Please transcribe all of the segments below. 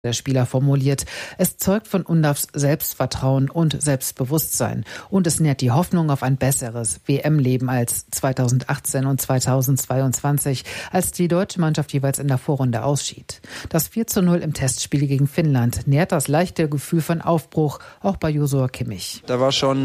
der Spieler formuliert. Es zeugt von Undafs Selbstvertrauen und Selbstbewusstsein und es nährt die Hoffnung auf ein besseres WM-Leben als 2018 und 2022, als die deutsche Mannschaft jeweils in der Vorrunde ausschied. Das 4:0 im Testspiel gegen Finnland nährt das leichte Gefühl von Aufbruch, auch bei Joshua Kimmich. Da war schon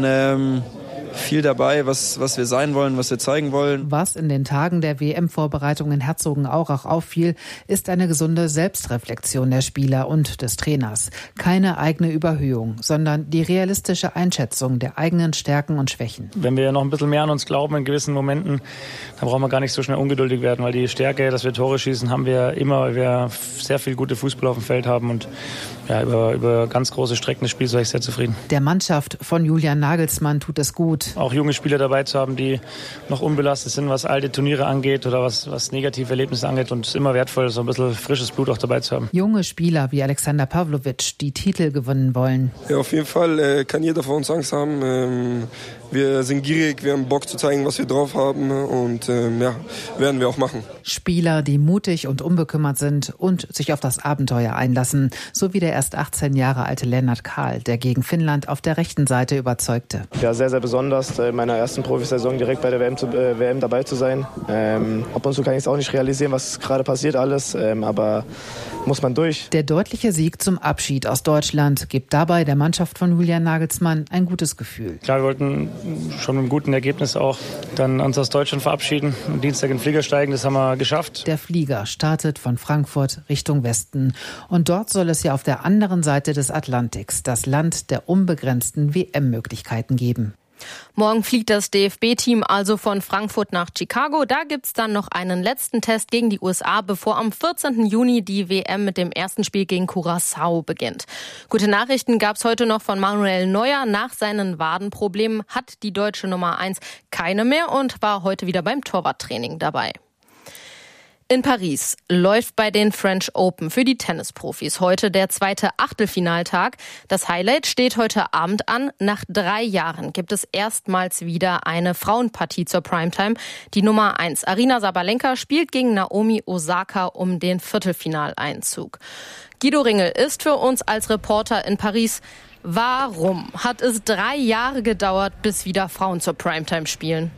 viel dabei, was wir sein wollen, was wir zeigen wollen. Was in den Tagen der WM-Vorbereitung in Herzogenaurach auffiel, ist eine gesunde Selbstreflexion der Spieler und des Trainers. Keine eigene Überhöhung, sondern die realistische Einschätzung der eigenen Stärken und Schwächen. Wenn wir noch ein bisschen mehr an uns glauben in gewissen Momenten, dann brauchen wir gar nicht so schnell ungeduldig werden, weil die Stärke, dass wir Tore schießen, haben wir immer, weil wir sehr viel gute Fußball auf dem Feld haben und ja, über ganz große Strecken des Spiels war ich sehr zufrieden. Der Mannschaft von Julian Nagelsmann tut es gut. Auch junge Spieler dabei zu haben, die noch unbelastet sind, was alte Turniere angeht oder was negative Erlebnisse angeht, und es ist immer wertvoll, so ein bisschen frisches Blut auch dabei zu haben. Junge Spieler wie Alexander Pavlovic, die Titel gewinnen wollen. Ja, auf jeden Fall kann jeder von uns Angst haben. Wir sind gierig, wir haben Bock zu zeigen, was wir drauf haben und werden wir auch machen. Spieler, die mutig und unbekümmert sind und sich auf das Abenteuer einlassen, so wie der erst 18 Jahre alte Lennart Kahl, der gegen Finnland auf der rechten Seite überzeugte. Ja, sehr, sehr besonders, in meiner ersten Profisaison direkt bei der WM dabei zu sein. Ab und zu kann ich es auch nicht realisieren, was gerade passiert alles, aber muss man durch. Der deutliche Sieg zum Abschied aus Deutschland gibt dabei der Mannschaft von Julian Nagelsmann ein gutes Gefühl. Klar, wir wollten schon mit einem guten Ergebnis auch dann uns aus Deutschland verabschieden und Dienstag in den Flieger steigen, das haben wir geschafft. Der Flieger startet von Frankfurt Richtung Westen und dort soll es ja auf der anderen Seite des Atlantiks das Land der unbegrenzten WM-Möglichkeiten geben. Morgen fliegt das DFB-Team also von Frankfurt nach Chicago. Da gibt's dann noch einen letzten Test gegen die USA, bevor am 14. Juni die WM mit dem ersten Spiel gegen Curaçao beginnt. Gute Nachrichten gab's heute noch von Manuel Neuer. Nach seinen Wadenproblemen hat die deutsche Nummer 1 keine mehr und war heute wieder beim Torwarttraining dabei. In Paris läuft bei den French Open für die Tennisprofis heute der zweite Achtelfinaltag. Das Highlight steht heute Abend an. Nach 3 Jahren gibt es erstmals wieder eine Frauenpartie zur Primetime. Die Nummer 1, Aryna Sabalenka, spielt gegen Naomi Osaka um den Viertelfinaleinzug. Guido Ringel ist für uns als Reporter in Paris. Warum hat es 3 Jahre gedauert, bis wieder Frauen zur Primetime spielen?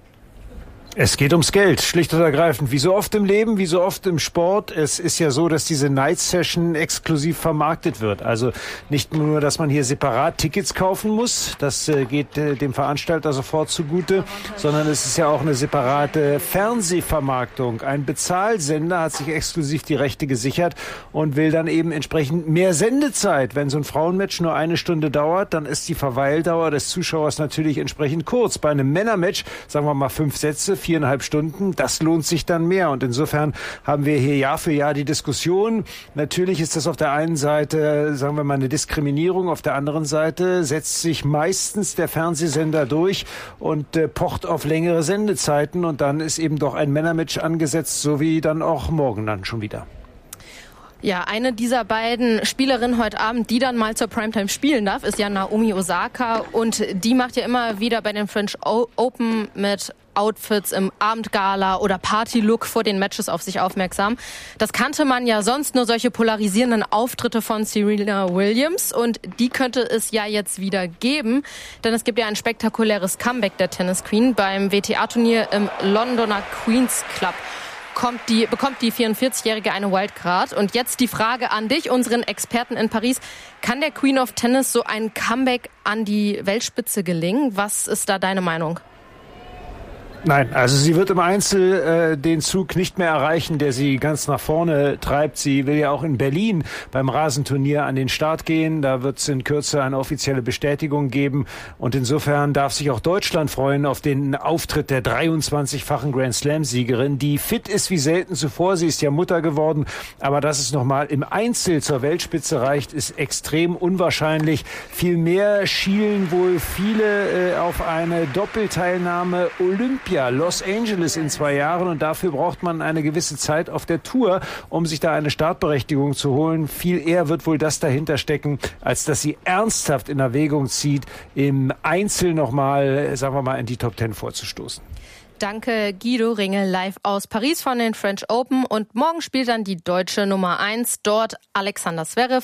Es geht ums Geld, schlicht und ergreifend. Wie so oft im Leben, wie so oft im Sport. Es ist ja so, dass diese Night Session exklusiv vermarktet wird. Also nicht nur, dass man hier separat Tickets kaufen muss. Das geht dem Veranstalter sofort zugute. Sondern es ist ja auch eine separate Fernsehvermarktung. Ein Bezahlsender hat sich exklusiv die Rechte gesichert und will dann eben entsprechend mehr Sendezeit. Wenn so ein Frauenmatch nur 1 Stunde dauert, dann ist die Verweildauer des Zuschauers natürlich entsprechend kurz. Bei einem Männermatch, sagen wir mal 5 Sätze, 4,5 Stunden, das lohnt sich dann mehr. Und insofern haben wir hier Jahr für Jahr die Diskussion. Natürlich ist das auf der einen Seite, sagen wir mal, eine Diskriminierung. Auf der anderen Seite setzt sich meistens der Fernsehsender durch und pocht auf längere Sendezeiten. Und dann ist eben doch ein Männermatch angesetzt, so wie dann auch morgen dann schon wieder. Ja, eine dieser beiden Spielerinnen heute Abend, die dann mal zur Primetime spielen darf, ist ja Naomi Osaka. Und die macht ja immer wieder bei den French Open mit Outfits im Abendgala oder Partylook vor den Matches auf sich aufmerksam. Das kannte man ja sonst nur, solche polarisierenden Auftritte von Serena Williams, und die könnte es ja jetzt wieder geben, denn es gibt ja ein spektakuläres Comeback der Tennis Queen beim WTA-Turnier im Londoner Queen's Club. Bekommt die 44-Jährige eine Wildcard. Und jetzt die Frage an dich, unseren Experten in Paris. Kann der Queen of Tennis so ein Comeback an die Weltspitze gelingen? Was ist da deine Meinung? Nein, also sie wird im Einzel den Zug nicht mehr erreichen, der sie ganz nach vorne treibt. Sie will ja auch in Berlin beim Rasenturnier an den Start gehen. Da wird es in Kürze eine offizielle Bestätigung geben. Und insofern darf sich auch Deutschland freuen auf den Auftritt der 23-fachen Grand-Slam-Siegerin, die fit ist wie selten zuvor. Sie ist ja Mutter geworden. Aber dass es nochmal im Einzel zur Weltspitze reicht, ist extrem unwahrscheinlich. Vielmehr schielen wohl viele auf eine Doppelteilnahme Olympia. Los Angeles in 2 Jahren, und dafür braucht man eine gewisse Zeit auf der Tour, um sich da eine Startberechtigung zu holen. Viel eher wird wohl das dahinter stecken, als dass sie ernsthaft in Erwägung zieht, im Einzel nochmal, sagen wir mal, in die Top 10 vorzustoßen. Danke Guido Ringel live aus Paris von den French Open. Und morgen spielt dann die deutsche Nummer 1 dort Alexander Zverev.